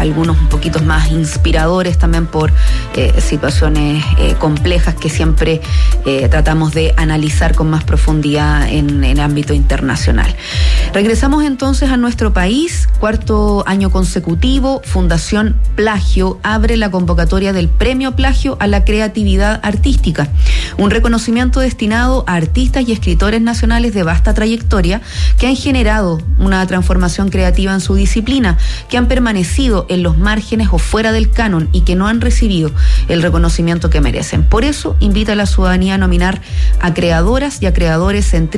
algunos un poquito más inspiradores también por situaciones complejas que siempre tratamos de analizar con más profundidad en el ámbito internacional. Regresamos entonces a nuestro país. Cuarto año consecutivo, Fundación Plagio abre la convocatoria del Premio Plagio a la Creatividad Artística, un reconocimiento destinado a artistas y escritores nacionales de vasta trayectoria que han generado una transformación creativa en su disciplina, que han permanecido en los márgenes o fuera del canon y que no han recibido el reconocimiento que merecen. Por eso invita a la ciudadanía a nominar a creadoras y a creadores en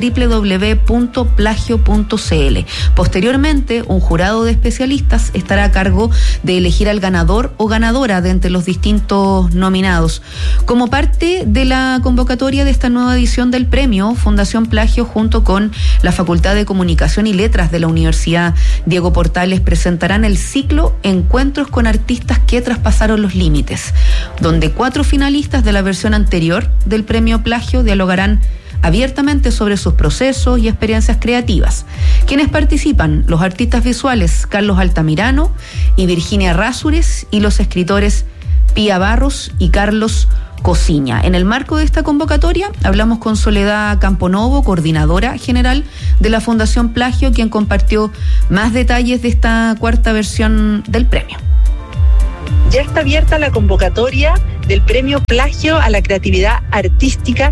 www.plagio.cl. Posteriormente, un jurado de especialistas estará a cargo de elegir al ganador o ganadora de entre los distintos nominados. Como parte de la convocatoria de esta nueva edición del premio, Fundación Plagio, junto con la Facultad de Comunicación y Letras de la Universidad Diego Portales, presentarán el ciclo Encuentros con artistas que traspasaron los límites, donde 4 finalistas de la versión anterior del Premio Plagio dialogarán abiertamente sobre sus procesos y experiencias creativas. Quienes participan: los artistas visuales Carlos Altamirano y Virginia Rásures, y los escritores Pía Barros y Carlos Cosiña. En el marco de esta convocatoria hablamos con Soledad Camponovo, coordinadora general de la Fundación Plagio, quien compartió más detalles de esta cuarta versión del premio. Ya está abierta la convocatoria del Premio Plagio a la Creatividad Artística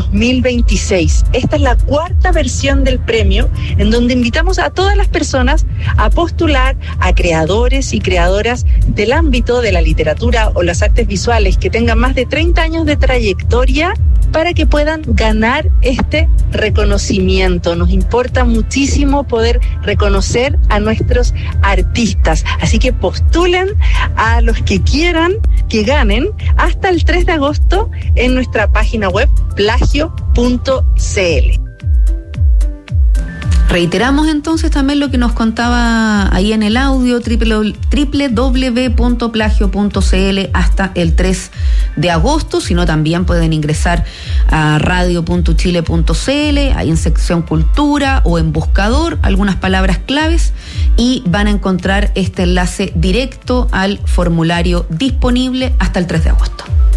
2026. Esta es la cuarta versión del premio, en donde invitamos a todas las personas a postular a creadores y creadoras del ámbito de la literatura o las artes visuales que tengan más de 30 años de trayectoria, para que puedan ganar este reconocimiento. Nos importa muchísimo poder reconocer a nuestros artistas, así que postulen a los que quieran que ganen hasta el 3 de agosto en nuestra página web plagio.cl. Reiteramos entonces también lo que nos contaba ahí en el audio, www.plagio.cl hasta el 3 de agosto, sino también pueden ingresar a radio.chile.cl, ahí en sección cultura o en buscador, algunas palabras claves, y van a encontrar este enlace directo al formulario disponible hasta el 3 de agosto.